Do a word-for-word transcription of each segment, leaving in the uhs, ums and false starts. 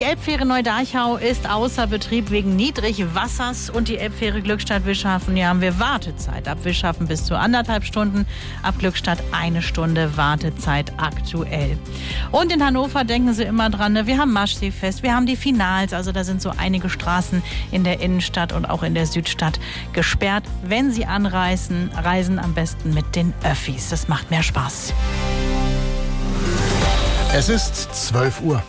Elbfähre Neu-Darchau ist außer Betrieb wegen Niedrigwassers und die Elbfähre Glückstadt-Wischhafen, hier haben wir Wartezeit. Ab Wischhafen bis zu anderthalb Stunden, ab Glückstadt eine Stunde Wartezeit aktuell. Und in Hannover denken Sie immer dran, ne? Wir haben Maschseefest, wir haben die Finals, also da sind so einige Straßen in der Innenstadt und auch in der Südstadt gesperrt. Wenn Sie anreisen, reisen am besten mit den Öffis, das macht mehr Spaß. Es ist zwölf Uhr.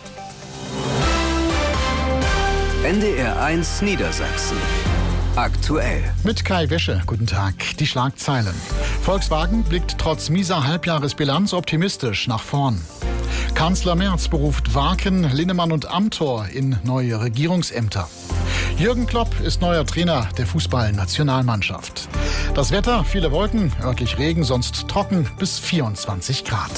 N D R eins Niedersachsen. Aktuell. Mit Kai Wäsche. Guten Tag. Die Schlagzeilen. Volkswagen blickt trotz mieser Halbjahresbilanz optimistisch nach vorn. Kanzler Merz beruft Warken, Linnemann und Amthor in neue Regierungsämter. Jürgen Klopp ist neuer Trainer der Fußballnationalmannschaft. Das Wetter, viele Wolken, örtlich Regen, sonst trocken bis vierundzwanzig Grad.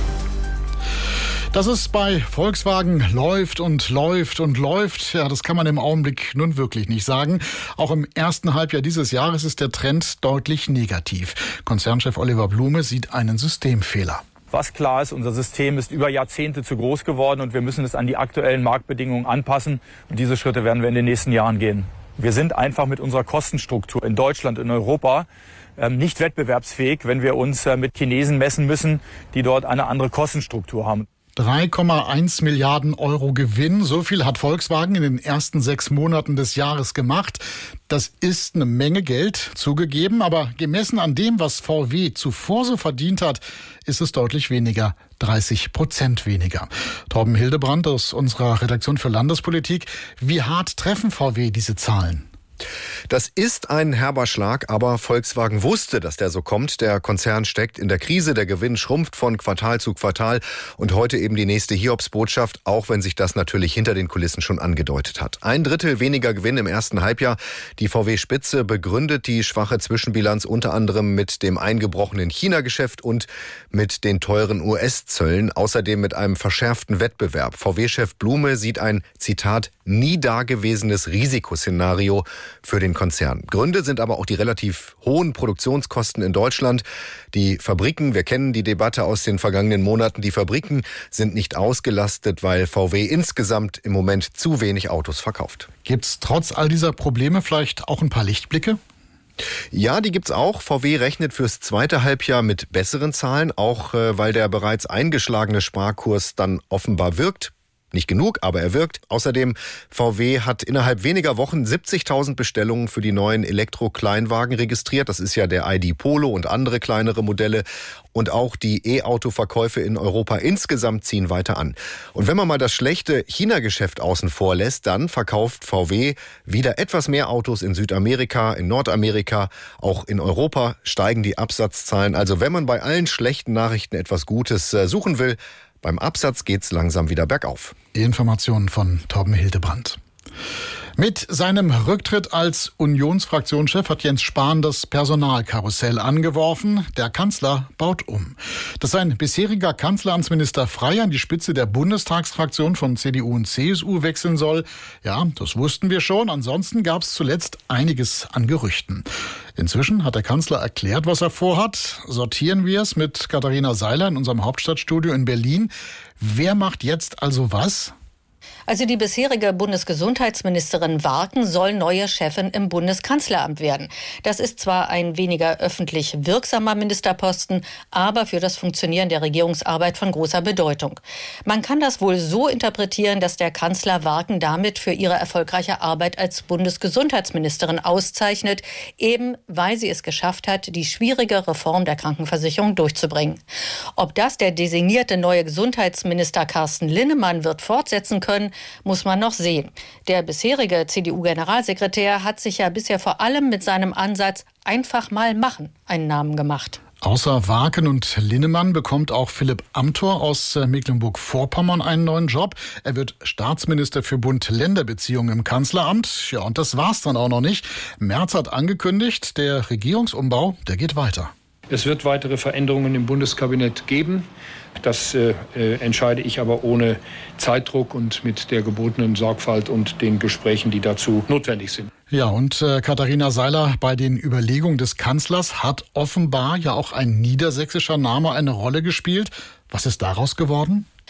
Dass es bei Volkswagen läuft und läuft und läuft, ja, das kann man im Augenblick nun wirklich nicht sagen. Auch im ersten Halbjahr dieses Jahres ist der Trend deutlich negativ. Konzernchef Oliver Blume sieht einen Systemfehler. Was klar ist, unser System ist über Jahrzehnte zu groß geworden und wir müssen es an die aktuellen Marktbedingungen anpassen. Und diese Schritte werden wir in den nächsten Jahren gehen. Wir sind einfach mit unserer Kostenstruktur in Deutschland, in Europa nicht wettbewerbsfähig, wenn wir uns mit Chinesen messen müssen, die dort eine andere Kostenstruktur haben. drei Komma eins Milliarden Euro Gewinn, so viel hat Volkswagen in den ersten sechs Monaten des Jahres gemacht. Das ist eine Menge Geld, zugegeben, aber gemessen an dem, was V W zuvor so verdient hat, ist es deutlich weniger, dreißig Prozent weniger. Torben Hildebrand aus unserer Redaktion für Landespolitik. Wie hart treffen V W diese Zahlen? Das ist ein herber Schlag, aber Volkswagen wusste, dass der so kommt. Der Konzern steckt in der Krise, der Gewinn schrumpft von Quartal zu Quartal und heute eben die nächste Hiobsbotschaft, auch wenn sich das natürlich hinter den Kulissen schon angedeutet hat. Ein Drittel weniger Gewinn im ersten Halbjahr. Die V W-Spitze begründet die schwache Zwischenbilanz unter anderem mit dem eingebrochenen China-Geschäft und mit den teuren U S-Zöllen, außerdem mit einem verschärften Wettbewerb. V W-Chef Blume sieht ein, Zitat, nie dagewesenes Risikoszenario für den Konzern. Gründe sind aber auch die relativ hohen Produktionskosten in Deutschland. Die Fabriken, wir kennen die Debatte aus den vergangenen Monaten, die Fabriken sind nicht ausgelastet, weil V W insgesamt im Moment zu wenig Autos verkauft. Gibt's trotz all dieser Probleme vielleicht auch ein paar Lichtblicke? Ja, die gibt's auch. V W rechnet fürs zweite Halbjahr mit besseren Zahlen, auch äh, weil der bereits eingeschlagene Sparkurs dann offenbar wirkt. Nicht genug, aber er wirkt. Außerdem, V W hat innerhalb weniger Wochen siebzigtausend Bestellungen für die neuen Elektro-Kleinwagen registriert. Das ist ja der I D Polo und andere kleinere Modelle. Und auch die E-Auto-Verkäufe in Europa insgesamt ziehen weiter an. Und wenn man mal das schlechte China-Geschäft außen vor lässt, dann verkauft V W wieder etwas mehr Autos in Südamerika, in Nordamerika. Auch in Europa steigen die Absatzzahlen. Also wenn man bei allen schlechten Nachrichten etwas Gutes suchen will, beim Absatz geht's langsam wieder bergauf. Die Informationen von Torben Hildebrand. Mit seinem Rücktritt als Unionsfraktionschef hat Jens Spahn das Personalkarussell angeworfen. Der Kanzler baut um. Dass sein bisheriger Kanzleramtsminister Frey an die Spitze der Bundestagsfraktion von C D U und C S U wechseln soll, ja, das wussten wir schon. Ansonsten gab es zuletzt einiges an Gerüchten. Inzwischen hat der Kanzler erklärt, was er vorhat. Sortieren wir es mit Katharina Seiler in unserem Hauptstadtstudio in Berlin. Wer macht jetzt also was? Also die bisherige Bundesgesundheitsministerin Warken soll neue Chefin im Bundeskanzleramt werden. Das ist zwar ein weniger öffentlich wirksamer Ministerposten, aber für das Funktionieren der Regierungsarbeit von großer Bedeutung. Man kann das wohl so interpretieren, dass der Kanzler Warken damit für ihre erfolgreiche Arbeit als Bundesgesundheitsministerin auszeichnet, eben weil sie es geschafft hat, die schwierige Reform der Krankenversicherung durchzubringen. Ob das der designierte neue Gesundheitsminister Carsten Linnemann wird fortsetzen können, muss man noch sehen. Der bisherige C D U-Generalsekretär hat sich ja bisher vor allem mit seinem Ansatz einfach mal machen einen Namen gemacht. Außer Warken und Linnemann bekommt auch Philipp Amthor aus Mecklenburg-Vorpommern einen neuen Job. Er wird Staatsminister für Bund-Länder-Beziehungen im Kanzleramt. Ja, und das war's dann auch noch nicht. Merz hat angekündigt, der Regierungsumbau, der geht weiter. Es wird weitere Veränderungen im Bundeskabinett geben. Das äh, entscheide ich aber ohne Zeitdruck und mit der gebotenen Sorgfalt und den Gesprächen, die dazu notwendig sind. Ja, und äh, Katharina Seiler, bei den Überlegungen des Kanzlers hat offenbar ja auch ein niedersächsischer Name eine Rolle gespielt. Was ist daraus geworden?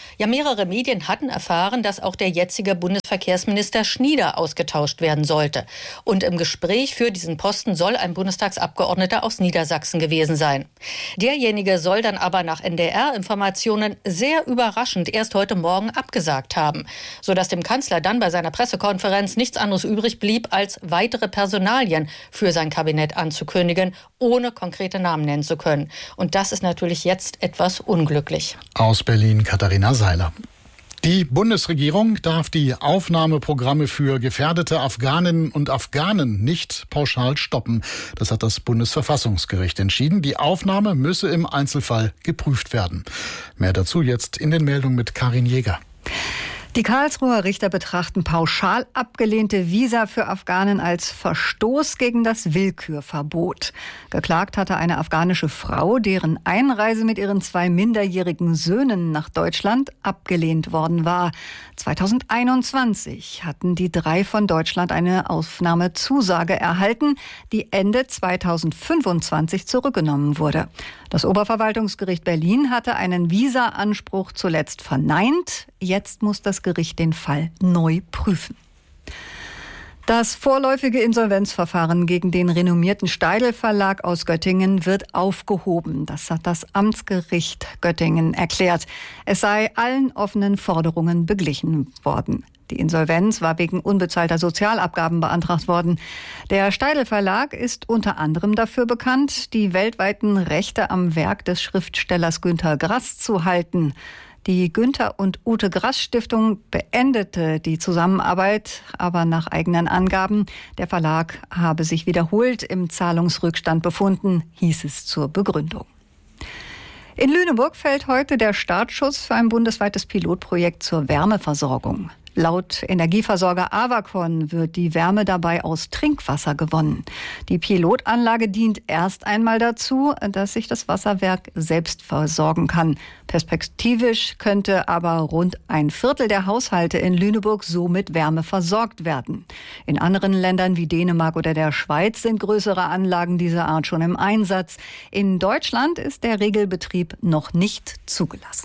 Ja, mehrere Medien hatten erfahren, dass auch der jetzige Bundesverkehrsminister Schnieder ausgetauscht werden sollte. Und im Gespräch für diesen Posten soll ein Bundestagsabgeordneter aus Niedersachsen gewesen sein. Derjenige soll dann aber nach N D R-Informationen sehr überraschend erst heute Morgen abgesagt haben, sodass dem Kanzler dann bei seiner Pressekonferenz nichts anderes übrig blieb, als weitere Personalien für sein Kabinett anzukündigen, ohne konkrete Namen nennen zu können. Und das ist natürlich jetzt etwas unglücklich. Aus Berlin Katharina Seiler. Die Bundesregierung darf die Aufnahmeprogramme für gefährdete Afghaninnen und Afghanen nicht pauschal stoppen. Das hat das Bundesverfassungsgericht entschieden. Die Aufnahme müsse im Einzelfall geprüft werden. Mehr dazu jetzt in den Meldungen mit Karin Jäger. Die Karlsruher Richter betrachten pauschal abgelehnte Visa für Afghanen als Verstoß gegen das Willkürverbot. Geklagt hatte eine afghanische Frau, deren Einreise mit ihren zwei minderjährigen Söhnen nach Deutschland abgelehnt worden war. zweitausendeinundzwanzig hatten die drei von Deutschland eine Aufnahmezusage erhalten, die Ende zweitausendfünfundzwanzig zurückgenommen wurde. Das Oberverwaltungsgericht Berlin hatte einen Visa-Anspruch zuletzt verneint. Jetzt muss das Gericht den Fall neu prüfen. Das vorläufige Insolvenzverfahren gegen den renommierten Steidl Verlag aus Göttingen wird aufgehoben. Das hat das Amtsgericht Göttingen erklärt. Es sei allen offenen Forderungen beglichen worden. Die Insolvenz war wegen unbezahlter Sozialabgaben beantragt worden. Der Steidl Verlag ist unter anderem dafür bekannt, die weltweiten Rechte am Werk des Schriftstellers Günter Grass zu halten. Die Günter und Ute Grass Stiftung beendete die Zusammenarbeit, aber nach eigenen Angaben, der Verlag habe sich wiederholt im Zahlungsrückstand befunden, hieß es zur Begründung. In Lüneburg fällt heute der Startschuss für ein bundesweites Pilotprojekt zur Wärmeversorgung. Laut Energieversorger Avacon wird die Wärme dabei aus Trinkwasser gewonnen. Die Pilotanlage dient erst einmal dazu, dass sich das Wasserwerk selbst versorgen kann. Perspektivisch könnte aber rund ein Viertel der Haushalte in Lüneburg so mit Wärme versorgt werden. In anderen Ländern wie Dänemark oder der Schweiz sind größere Anlagen dieser Art schon im Einsatz. In Deutschland ist der Regelbetrieb noch nicht zugelassen.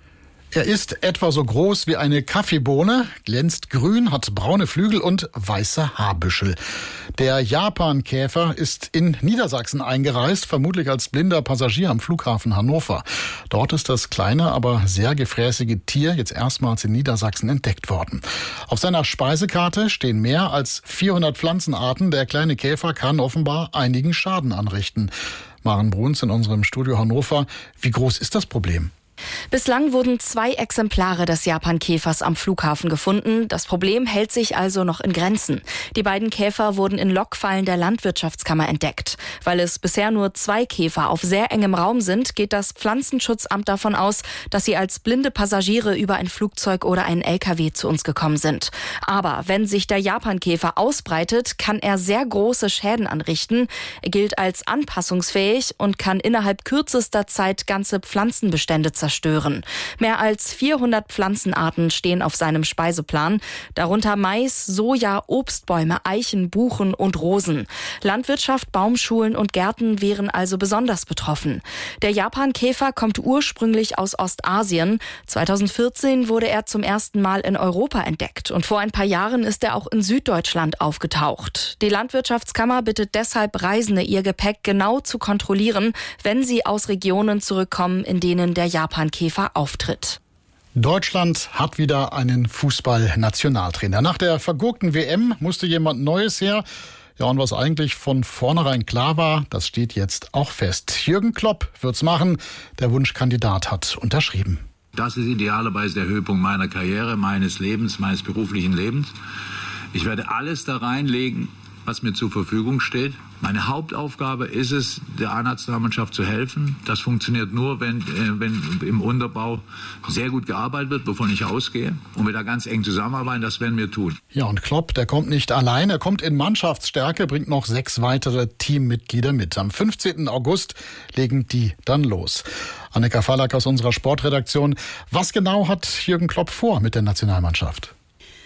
Er ist etwa so groß wie eine Kaffeebohne, glänzt grün, hat braune Flügel und weiße Haarbüschel. Der Japankäfer ist in Niedersachsen eingereist, vermutlich als blinder Passagier am Flughafen Hannover. Dort ist das kleine, aber sehr gefräßige Tier jetzt erstmals in Niedersachsen entdeckt worden. Auf seiner Speisekarte stehen mehr als vierhundert Pflanzenarten. Der kleine Käfer kann offenbar einigen Schaden anrichten. Maren Bruns in unserem Studio Hannover. Wie groß ist das Problem? Bislang wurden zwei Exemplare des Japankäfers am Flughafen gefunden. Das Problem hält sich also noch in Grenzen. Die beiden Käfer wurden in Lockfallen der Landwirtschaftskammer entdeckt. Weil es bisher nur zwei Käfer auf sehr engem Raum sind, geht das Pflanzenschutzamt davon aus, dass sie als blinde Passagiere über ein Flugzeug oder einen L K W zu uns gekommen sind. Aber wenn sich der Japankäfer ausbreitet, kann er sehr große Schäden anrichten. Er gilt als anpassungsfähig und kann innerhalb kürzester Zeit ganze Pflanzenbestände zerstören. zerstören. Mehr als vierhundert Pflanzenarten stehen auf seinem Speiseplan, darunter Mais, Soja, Obstbäume, Eichen, Buchen und Rosen. Landwirtschaft, Baumschulen und Gärten wären also besonders betroffen. Der Japankäfer kommt ursprünglich aus Ostasien. zweitausendvierzehn wurde er zum ersten Mal in Europa entdeckt und vor ein paar Jahren ist er auch in Süddeutschland aufgetaucht. Die Landwirtschaftskammer bittet deshalb Reisende, ihr Gepäck genau zu kontrollieren, wenn sie aus Regionen zurückkommen, in denen der Japankäfer auftritt. Deutschland hat wieder einen Fußball-Nationaltrainer. Nach der vergurkten W M musste jemand Neues her. Ja, und was eigentlich von vornherein klar war, das steht jetzt auch fest. Jürgen Klopp wird's machen. Der Wunschkandidat hat unterschrieben. Das ist idealerweise der Höhepunkt meiner Karriere, meines Lebens, meines beruflichen Lebens. Ich werde alles da reinlegen, was mir zur Verfügung steht. Meine Hauptaufgabe ist es, der A-Nationalmannschaft zu helfen. Das funktioniert nur, wenn, äh, wenn im Unterbau sehr gut gearbeitet wird, wovon ich ausgehe. Und wir da ganz eng zusammenarbeiten, das werden wir tun. Ja, und Klopp, der kommt nicht allein. Er kommt in Mannschaftsstärke, bringt noch sechs weitere Teammitglieder mit. Am fünfzehnten August legen die dann los. Annika Fallack aus unserer Sportredaktion. Was genau hat Jürgen Klopp vor mit der Nationalmannschaft?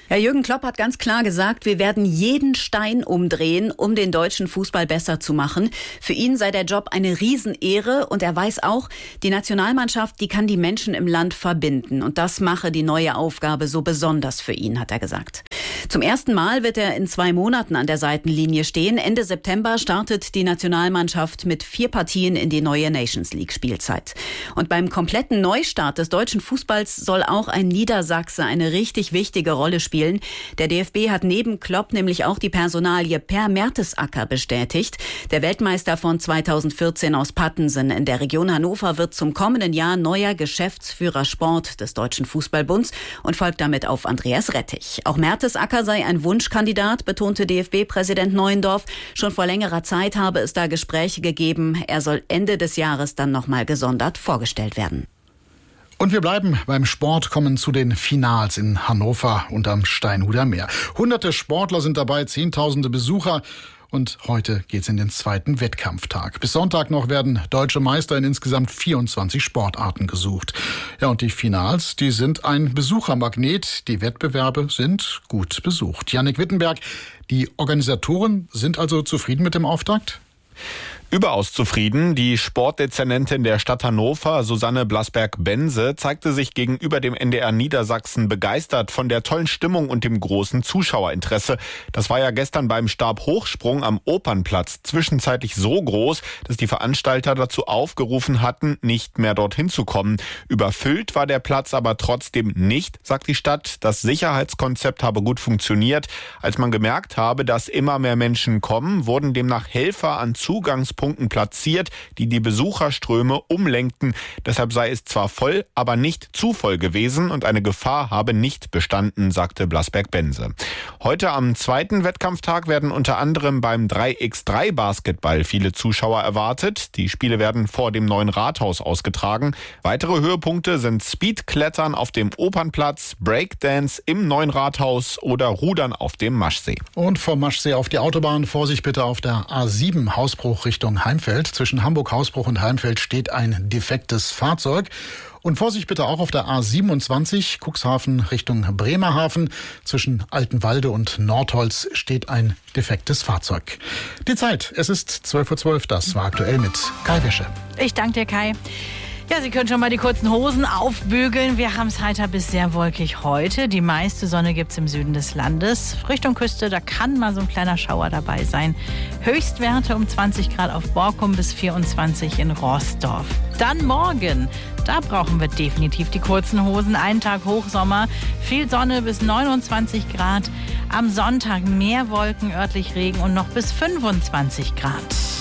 Ja, Jürgen Klopp hat ganz klar gesagt, wir werden jeden Stein umdrehen, um den deutschen Fußball besser zu machen. Für ihn sei der Job eine Riesenehre und er weiß auch, die Nationalmannschaft, die kann die Menschen im Land verbinden. Und das mache die neue Aufgabe so besonders für ihn, hat er gesagt. Zum ersten Mal wird er in zwei Monaten an der Seitenlinie stehen. Ende September startet die Nationalmannschaft mit vier Partien in die neue Nations League Spielzeit. Und beim kompletten Neustart des deutschen Fußballs soll auch ein Niedersachse eine richtig wichtige Rolle spielen. Der D F B hat neben Klopp nämlich auch die Personalie Per Mertesacker bestätigt. Der Weltmeister von zweitausendvierzehn aus Pattensen in der Region Hannover wird zum kommenden Jahr neuer Geschäftsführer Sport des Deutschen Fußballbunds und folgt damit auf Andreas Rettich. Auch Mertesacker sei ein Wunschkandidat, betonte D F B-Präsident Neuendorf. Schon vor längerer Zeit habe es da Gespräche gegeben. Er soll Ende des Jahres dann nochmal gesondert vorgestellt werden. Und wir bleiben beim Sport, kommen zu den Finals in Hannover und am Steinhuder Meer. Hunderte Sportler sind dabei, zehntausende Besucher. Und heute geht's in den zweiten Wettkampftag. Bis Sonntag noch werden deutsche Meister in insgesamt vierundzwanzig Sportarten gesucht. Ja, und die Finals, die sind ein Besuchermagnet. Die Wettbewerbe sind gut besucht. Jannik Wittenberg, die Organisatoren sind also zufrieden mit dem Auftakt? Überaus zufrieden. Die Sportdezernentin der Stadt Hannover, Susanne Blasberg-Bense, zeigte sich gegenüber dem N D R Niedersachsen begeistert von der tollen Stimmung und dem großen Zuschauerinteresse. Das war ja gestern beim Stabhochsprung am Opernplatz zwischenzeitlich so groß, dass die Veranstalter dazu aufgerufen hatten, nicht mehr dorthin zu kommen. Überfüllt war der Platz aber trotzdem nicht, sagt die Stadt. Das Sicherheitskonzept habe gut funktioniert. Als man gemerkt habe, dass immer mehr Menschen kommen, wurden demnach Helfer an Zugangs Punkten platziert, die die Besucherströme umlenkten. Deshalb sei es zwar voll, aber nicht zu voll gewesen und eine Gefahr habe nicht bestanden, sagte Blasberg-Bense. Heute am zweiten Wettkampftag werden unter anderem beim drei gegen drei Basketball viele Zuschauer erwartet. Die Spiele werden vor dem neuen Rathaus ausgetragen. Weitere Höhepunkte sind Speedklettern auf dem Opernplatz, Breakdance im neuen Rathaus oder Rudern auf dem Maschsee. Und vom Maschsee auf die Autobahn. Vorsicht bitte auf der A sieben, Hausbruch Richtung Heimfeld. Zwischen Hamburg-Hausbruch und Heimfeld steht ein defektes Fahrzeug. Und Vorsicht bitte auch auf der A siebenundzwanzig, Cuxhaven Richtung Bremerhaven. Zwischen Altenwalde und Nordholz steht ein defektes Fahrzeug. Die Zeit, es ist zwölf Uhr zwölf, das war aktuell mit Kai Wäsche. Ich danke dir, Kai. Ja, Sie können schon mal die kurzen Hosen aufbügeln. Wir haben es heiter bis sehr wolkig heute. Die meiste Sonne gibt es im Süden des Landes. Richtung Küste, da kann mal so ein kleiner Schauer dabei sein. Höchstwerte um zwanzig Grad auf Borkum bis vierundzwanzig in Roßdorf. Dann morgen, da brauchen wir definitiv die kurzen Hosen. Einen Tag Hochsommer, viel Sonne bis neunundzwanzig Grad. Am Sonntag mehr Wolken, örtlich Regen und noch bis fünfundzwanzig Grad.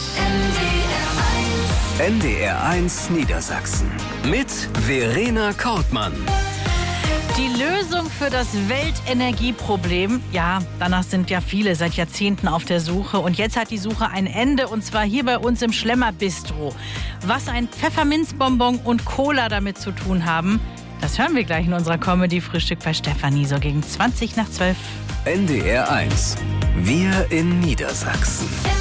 N D R eins Niedersachsen mit Verena Kortmann. Die Lösung für das Weltenergieproblem, ja, danach sind ja viele seit Jahrzehnten auf der Suche. Und jetzt hat die Suche ein Ende, und zwar hier bei uns im Schlemmer-Bistro. Was ein Pfefferminzbonbon und Cola damit zu tun haben, das hören wir gleich in unserer Comedy-Frühstück bei Stefanie, so gegen zwanzig nach zwölf. N D R eins. Wir in Niedersachsen.